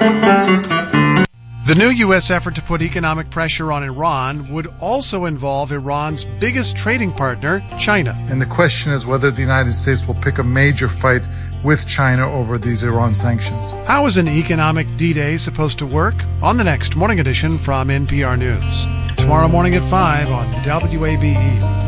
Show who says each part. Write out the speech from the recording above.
Speaker 1: The new U.S. effort to put economic pressure on Iran would also involve Iran's biggest trading partner, China.
Speaker 2: And the question is whether the United States will pick a major fight with China over these Iran sanctions.
Speaker 1: How is an economic D-Day supposed to work? On the next Morning Edition from NPR News. Tomorrow morning at 5 on WABE.